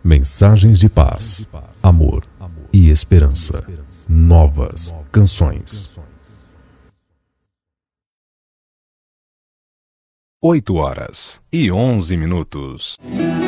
Mensagens de paz, amor e esperança. Novas canções. 8h11.